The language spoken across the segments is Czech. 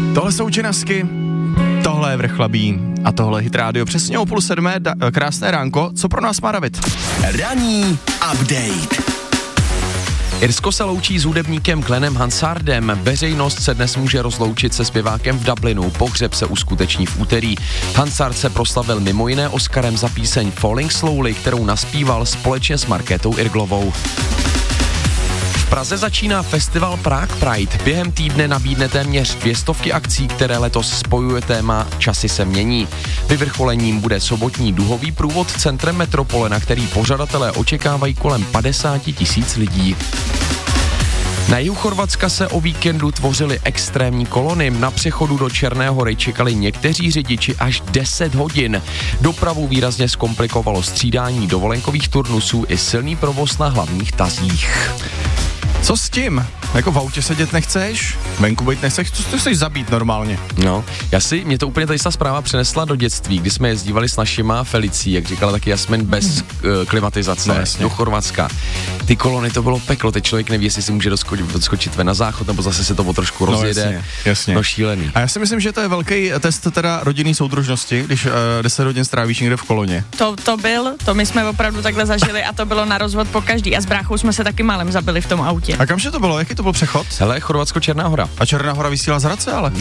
Tohle jsou Činasky, tohle je Vrchlabí a tohle je Hit Radio. Přesně o 6:30, krásné ránko. Co pro nás má David? Ranní update. Irsko se loučí s hudebníkem Glennem Hansardem. Veřejnost se dnes může rozloučit se zpěvákem v Dublinu. Pohřeb se uskuteční v úterý. Hansard se proslavil mimo jiné Oscarem za píseň Falling Slowly, kterou naspíval společně s Markétou Irglovou. V Praze začíná festival Prague Pride. Během týdne nabídne téměř 200 akcí, které letos spojuje téma Časy se mění. Vyvrcholením bude sobotní duhový průvod centrem metropole, na který pořadatelé očekávají kolem 50 000 lidí. Na jihu Chorvatska se o víkendu tvořily extrémní kolony. Na přechodu do Černé Hory čekali někteří řidiči až 10 hodin. Dopravu výrazně zkomplikovalo střídání dovolenkových turnusů i silný provoz na hlavních tazích. Co s tím? Jako v autě sedět nechceš? Venku být nechceš? Co chceš zabít normálně? No, mě to úplně tady ta zpráva přenesla do dětství, kdy jsme jezdívali s našima Felicí, jak říkala taky Jasmin, bez klimatizace do Chorvatska. Ty kolony, to bylo peklo, teď člověk neví, jestli si může doskočit ven na záchod, nebo zase se to o trošku rozjede. Jasně. No šílený. A já si myslím, že to je velký test teda rodinný soudržnosti, když 10 hodin strávíš někde v koloně. To my jsme opravdu takhle zažili a to bylo na rozvod po každý a s bráchou jsme se taky málem zabili v tom autě. A kamže to bylo? Jaký to byl přechod? Hele, Chorvatsko, Černá Hora. A Černá Hora vysílá z Hradce, ale.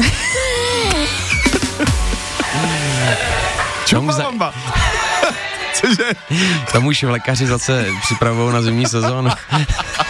Čumbamba. Cože? Tam už lékaři zase připravují na zimní sezónu.